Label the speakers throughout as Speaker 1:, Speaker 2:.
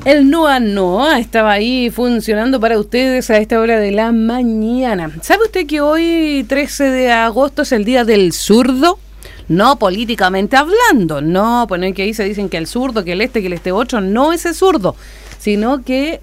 Speaker 1: El Noa Noa estaba ahí funcionando para ustedes a esta hora de la mañana. ¿Sabe usted que hoy, 13 de agosto, es el Día del Zurdo? No políticamente hablando, no poner que ahí se dicen que el zurdo, que el este 8, no ese zurdo, sino que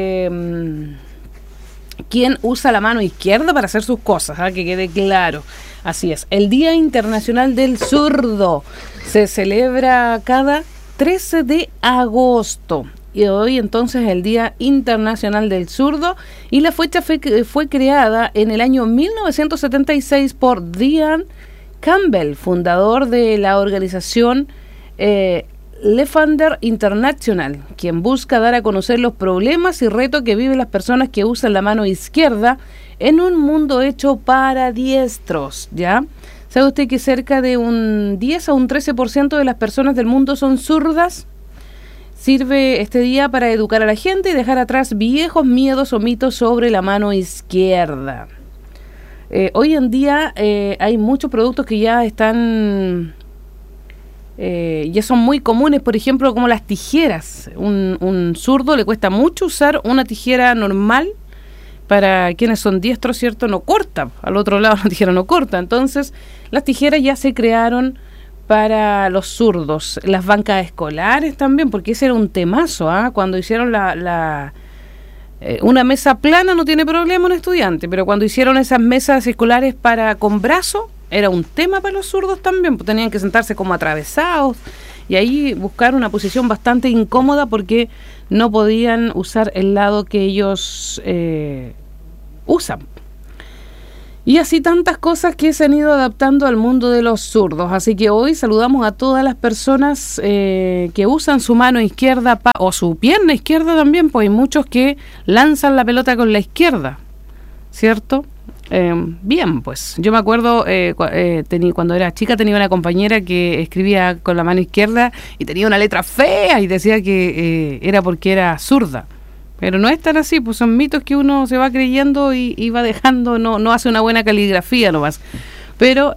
Speaker 1: quien usa la mano izquierda para hacer sus cosas, que quede claro. Así es, el Día Internacional del Zurdo se celebra cada 13 de agosto. Y hoy entonces es el Día Internacional del Zurdo y la fecha fue creada en el año 1976 por Diane Campbell, fundador de la organización Lefander International, quien busca dar a conocer los problemas y retos que viven las personas que usan la mano izquierda en un mundo hecho para diestros, ¿ya? ¿Sabe usted que cerca de un 10 a un 13% de las personas del mundo son zurdas? Sirve este día para educar a la gente y dejar atrás viejos miedos o mitos sobre la mano izquierda. Hoy en día hay muchos productos que ya están, ya son muy comunes, por ejemplo, como las tijeras. Un zurdo le cuesta mucho usar una tijera normal. Para quienes son diestros, ¿cierto? No corta. Al otro lado la tijera no corta. Entonces, las tijeras ya se crearon para los zurdos. Las bancas escolares también, porque ese era un temazo, cuando hicieron una mesa plana no tiene problema un estudiante, pero cuando hicieron esas mesas escolares con brazo, era un tema para los zurdos también, pues tenían que sentarse como atravesados y ahí buscar una posición bastante incómoda porque no podían usar el lado que ellos usan. Y así tantas cosas que se han ido adaptando al mundo de los zurdos. Así que hoy saludamos a todas las personas que usan su mano izquierda o su pierna izquierda también, pues hay muchos que lanzan la pelota con la izquierda, ¿cierto? Bien, pues yo me acuerdo cuando era chica tenía una compañera que escribía con la mano izquierda y tenía una letra fea y decía que era porque era zurda. Pero no es tan así, pues son mitos que uno se va creyendo y va dejando, no hace una buena caligrafía nomás. Pero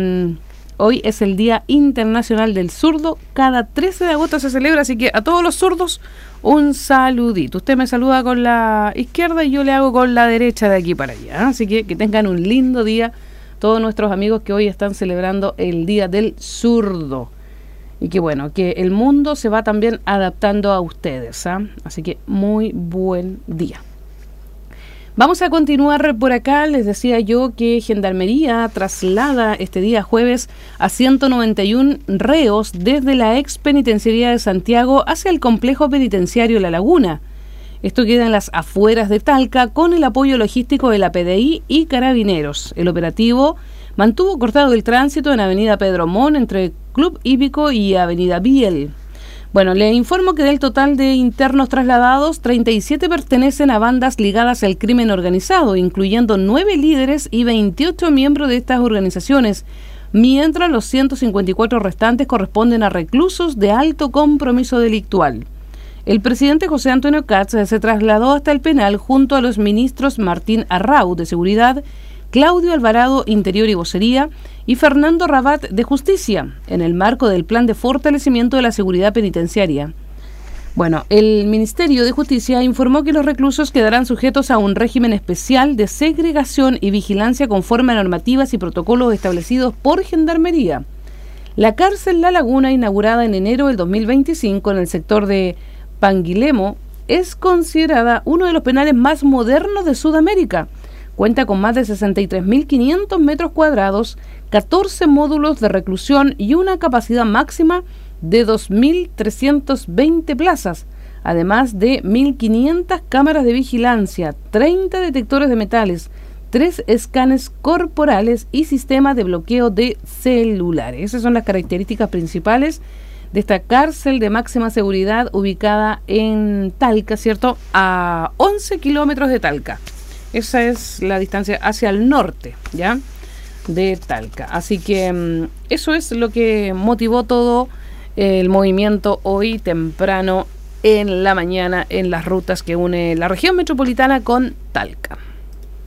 Speaker 1: hoy es el Día Internacional del Zurdo, cada 13 de agosto se celebra, así que a todos los zurdos un saludito. Usted me saluda con la izquierda y yo le hago con la derecha de aquí para allá. Así que tengan un lindo día todos nuestros amigos que hoy están celebrando el Día del Zurdo. Y que bueno, que el mundo se va también adaptando a ustedes, Así que muy buen día. Vamos a continuar por acá. Les decía yo que Gendarmería traslada este día jueves a 191 reos desde la ex penitenciaría de Santiago hacia el complejo penitenciario La Laguna. Esto queda en las afueras de Talca con el apoyo logístico de la PDI y Carabineros. El operativo mantuvo cortado el tránsito en Avenida Pedro Montt entre Club Hípico y Avenida Biel. Bueno, le informo que del total de internos trasladados, 37 pertenecen a bandas ligadas al crimen organizado, incluyendo 9 líderes y 28 miembros de estas organizaciones, mientras los 154 restantes corresponden a reclusos de alto compromiso delictual. El presidente José Antonio Katz se trasladó hasta el penal junto a los ministros Martín Arrau, de Seguridad, Claudio Alvarado, Interior y Vocería, y Fernando Rabat, de Justicia, en el marco del plan de fortalecimiento de la seguridad penitenciaria. Bueno, el Ministerio de Justicia informó que los reclusos quedarán sujetos a un régimen especial de segregación y vigilancia conforme a normativas y protocolos establecidos por Gendarmería. La cárcel La Laguna, inaugurada en enero del 2025 en el sector de Panguilemo, es considerada uno de los penales más modernos de Sudamérica. Cuenta con más de 63.500 metros cuadrados, 14 módulos de reclusión y una capacidad máxima de 2.320 plazas, además de 1.500 cámaras de vigilancia, 30 detectores de metales, 3 escáneres corporales y sistema de bloqueo de celulares. Esas son las características principales de esta cárcel de máxima seguridad ubicada en Talca, ¿cierto? A 11 kilómetros de Talca. Esa es la distancia hacia el norte, ¿ya? De Talca. Así que eso es lo que motivó todo el movimiento hoy temprano en la mañana en las rutas que une la región metropolitana con Talca.